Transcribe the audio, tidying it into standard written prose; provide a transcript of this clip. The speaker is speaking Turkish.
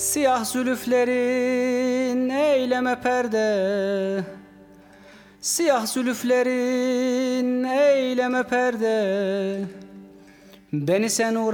Siyah zülüflerin eyleme perde, siyah zülüflerin eyleme perde. Beni sen